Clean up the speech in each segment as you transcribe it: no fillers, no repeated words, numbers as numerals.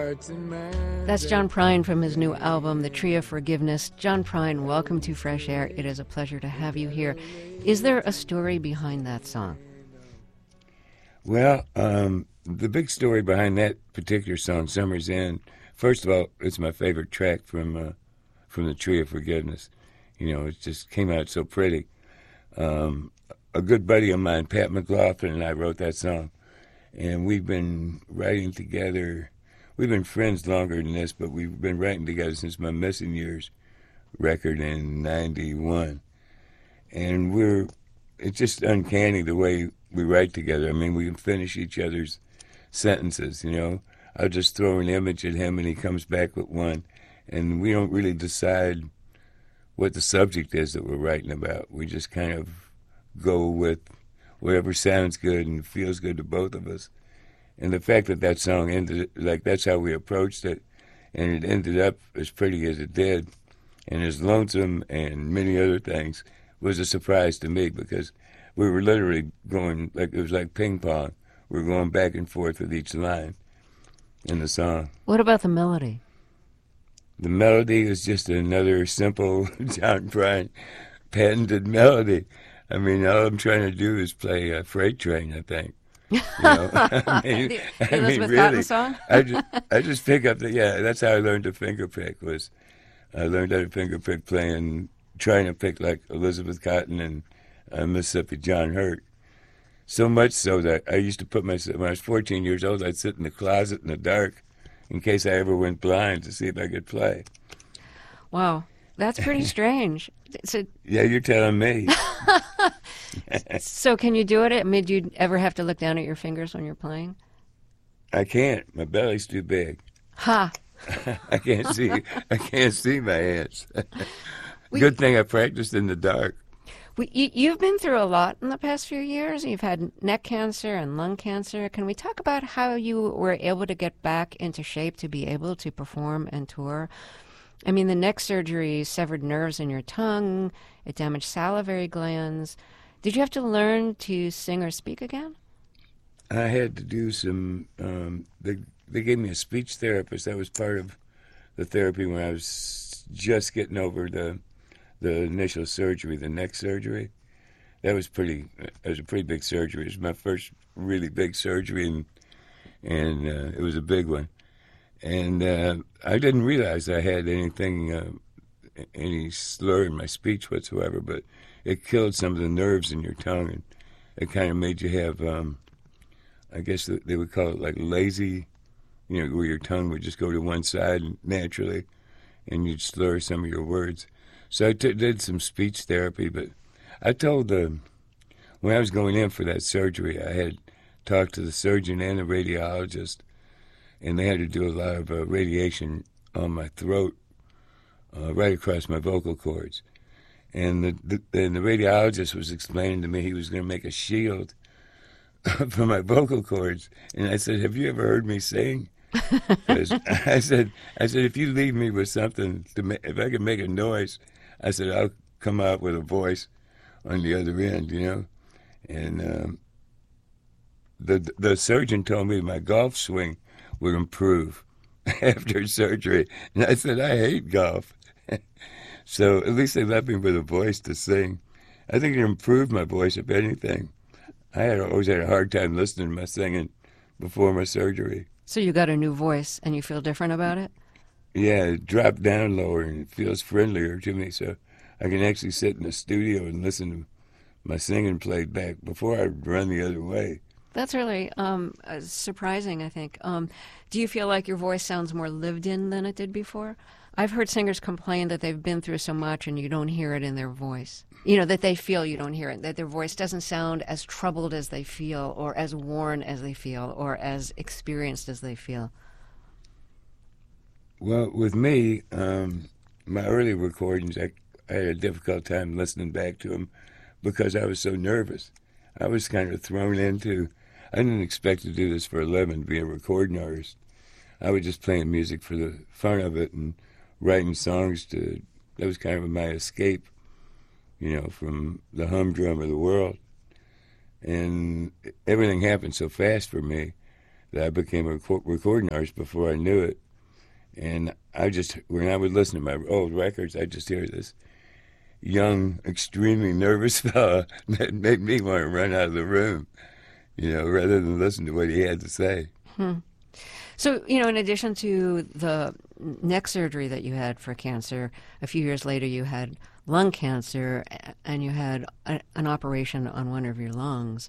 That's John Prine from his new album, The Tree of Forgiveness. John Prine, welcome to Fresh Air. It is a pleasure to have you here. Is there a story behind that song? Well, the big story behind that particular song, Summer's End, first of all, it's my favorite track from The Tree of Forgiveness. You know, it just came out so pretty. A good buddy of mine, Pat McLaughlin, and I wrote that song. And we've been writing together. We've been friends longer than this, but we've been writing together since my Missing Years record in '91. And it's just uncanny the way we write together. I mean, we can finish each other's sentences, you know. I'll just throw an image at him and he comes back with one. And we don't really decide what the subject is that we're writing about. We just kind of go with whatever sounds good and feels good to both of us. And the fact that song ended, like, that's how we approached it, and it ended up as pretty as it did, and as lonesome and many other things, was a surprise to me, because we were literally going, like, it was like ping pong. We were going back and forth with each line in the song. What about the melody? The melody is just another simple John Prine patented melody. I mean, all I'm trying to do is play a freight train, I think. You know? The Elizabeth Cotten song? I just pick up that's how I learned to finger pick. I learned how to finger pick trying to pick like Elizabeth Cotten and Mississippi John Hurt. So much so that I used to put myself, when I was 14 years old, I'd sit in the closet in the dark in case I ever went blind to see if I could play. Wow, that's pretty strange. Yeah, you're telling me. So can you do it? Did you ever have to look down at your fingers when you're playing? I can't. My belly's too big. Ha! I can't see my hands. Good thing I practiced in the dark. You've been through a lot in the past few years. You've had neck cancer and lung cancer. Can we talk about how you were able to get back into shape to be able to perform and tour? I mean, the neck surgery severed nerves in your tongue. It damaged salivary glands. Did you have to learn to sing or speak again? I had to do some, they gave me a speech therapist. That was part of the therapy when I was just getting over the initial surgery, the neck surgery. It was a pretty big surgery. It was my first really big surgery, and it was a big one. And I didn't realize I had any slur in my speech whatsoever, but it killed some of the nerves in your tongue, and it kind of made you have, I guess they would call it like lazy, you know, where your tongue would just go to one side naturally, and you'd slur some of your words. So I did some speech therapy, but I told when I was going in for that surgery, I had talked to the surgeon and the radiologist, and they had to do a lot of radiation on my throat, right across my vocal cords. And the radiologist was explaining to me he was going to make a shield for my vocal cords. And I said, "Have you ever heard me sing?" I said, if you leave me with something if I can make a noise, I said, I'll come out with a voice on the other end, you know. And the surgeon told me my golf swing would improve after surgery. And I said, I hate golf. So at least they left me with a voice to sing. I think it improved my voice, if anything. I always had a hard time listening to my singing before my surgery. So you got a new voice, and you feel different about it? Yeah, it dropped down lower, and it feels friendlier to me, so I can actually sit in the studio and listen to my singing played back. Before I'd run the other way. That's really surprising, I think. Do you feel like your voice sounds more lived in than it did before? I've heard singers complain that they've been through so much and you don't hear it in their voice. You know, that they feel you don't hear it, that their voice doesn't sound as troubled as they feel, or as worn as they feel, or as experienced as they feel. Well, with me, my early recordings, I had a difficult time listening back to them because I was so nervous. I was kind of thrown into, I didn't expect to do this for a living, be a recording artist. I was just playing music for the fun of it and writing songs that was kind of my escape, you know, from the humdrum of the world. And everything happened so fast for me that I became a recording artist before I knew it. And when I would listen to my old records, I just hear this young, extremely nervous fella that made me want to run out of the room, rather than listen to what he had to say. So, in addition to the neck surgery that you had for cancer, a few years later you had lung cancer and you had an operation on one of your lungs.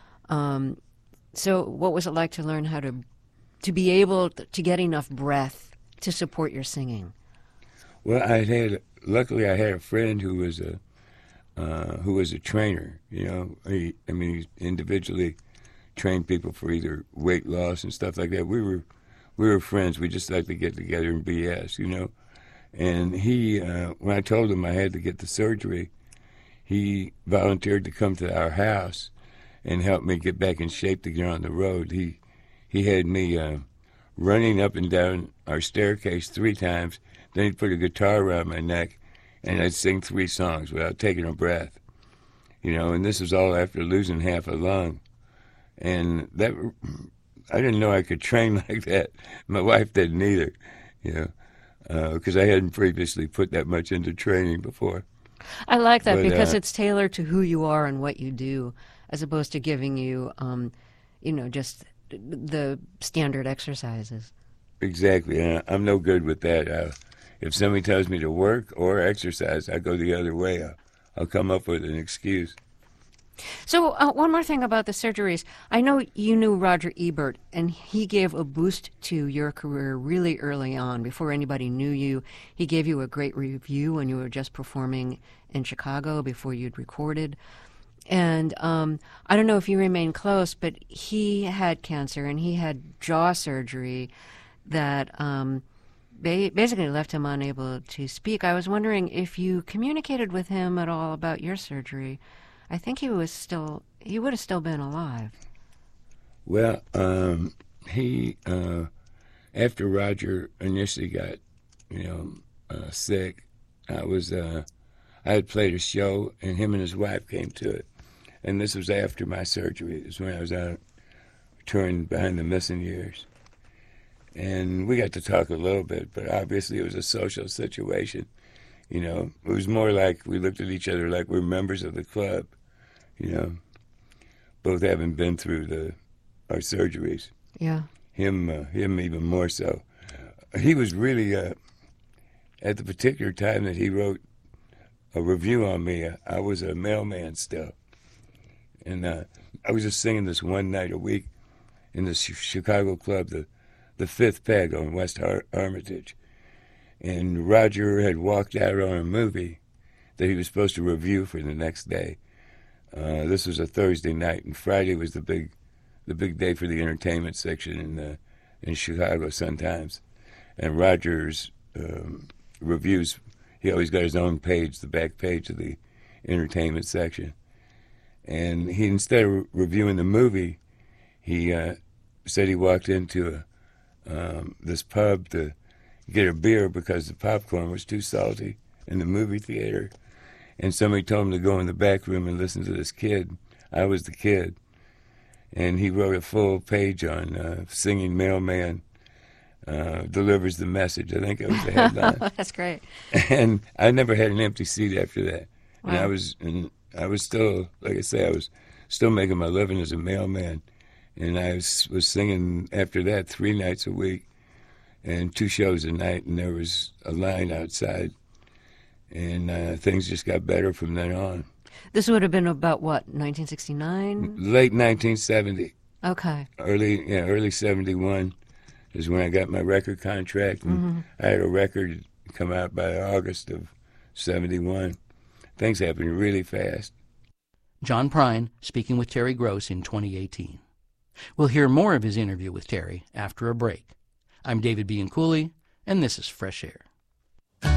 So what was it like to learn how to be able to get enough breath to support your singing? Well, luckily I had a friend who was a trainer. He individually trained people for either weight loss and stuff like that. We were friends. We just liked to get together and BS, And he, when I told him I had to get the surgery, he volunteered to come to our house and help me get back in shape to get on the road. He had me running up and down our staircase 3 times. Then he'd put a guitar around my neck, and I'd sing 3 songs without taking a breath. And this was all after losing half a lung. And that, I didn't know I could train like that. My wife didn't either, because I hadn't previously put that much into training before. I like that because it's tailored to who you are and what you do, as opposed to giving you, just the standard exercises. Exactly, and I'm no good with that. If somebody tells me to work or exercise, I go the other way. I'll come up with an excuse. So one more thing about the surgeries. I know you knew Roger Ebert, and he gave a boost to your career really early on. Before anybody knew you, he gave you a great review when you were just performing in Chicago before you'd recorded. And I don't know if you remain close, but he had cancer, and he had jaw surgery that basically left him unable to speak. I was wondering if you communicated with him at all about your surgery. I think he would have still been alive. Well, he after Roger initially got, sick, I had played a show, and him and his wife came to it, and this was after my surgery. It was when I was out touring Behind the Missing Years, and we got to talk a little bit, but obviously it was a social situation. It was more like we looked at each other like we're members of the club. Both having been through our surgeries. Yeah. Him even more so. He was really, at the particular time that he wrote a review on me, I was a mailman still. And I was just singing this one night a week in the Chicago club, the Fifth Peg on West Armitage. And Roger had walked out on a movie that he was supposed to review for the next day. This was a Thursday night, and Friday was the big day for the entertainment section in Chicago Sun-Times. And Roger's reviews, he always got his own page, the back page of the entertainment section. And he, instead of reviewing the movie, he said he walked into this pub to get a beer because the popcorn was too salty in the movie theater. And somebody told him to go in the back room and listen to this kid. I was the kid. And he wrote a full page on singing mailman delivers the message. I think it was the headline. That's great. And I never had an empty seat after that. Wow. And I was still, like I say, I was still making my living as a mailman. And I was singing after that 3 nights a week and 2 shows a night. And there was a line outside. And things just got better from then on. This would have been about what, 1969? Late 1970. Okay. Early 71 is when I got my record contract, and I had a record come out by August of 71. Things happened really fast. John Prine speaking with Terry Gross in 2018. We'll hear more of his interview with Terry after a break. I'm David Bianculli, and this is Fresh Air.